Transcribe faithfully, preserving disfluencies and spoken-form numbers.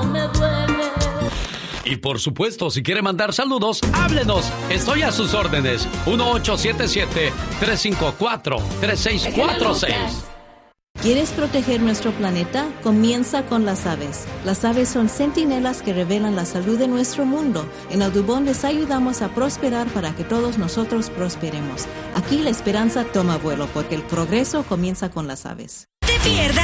me duele. Y por supuesto, si quiere mandar saludos, háblenos. Estoy a sus órdenes. uno ocho siete siete, tres cinco cuatro, tres seis cuatro seis. ¿Quieres proteger nuestro planeta? Comienza con las aves. Las aves son centinelas que revelan la salud de nuestro mundo. En Audubon les ayudamos a prosperar para que todos nosotros prosperemos. Aquí la esperanza toma vuelo porque el progreso comienza con las aves. Te pierdas